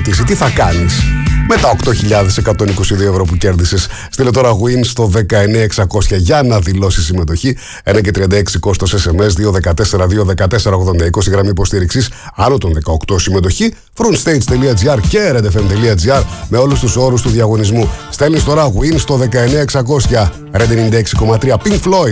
ρωτήσει τι θα κάνεις με τα 8.122 ευρώ που κέρδισες. Στείλε τώρα win στο 19600 για να δηλώσεις συμμετοχή. 1 και 36 κόστος SMS 214-214-80. 20 γραμμή υποστήριξης άνω των 18. Συμμετοχή frontstage.gr και redfm.gr με όλους τους όρους του διαγωνισμού. Στέλνεις τώρα win στο 19600. Red 96,3 Pink Floyd.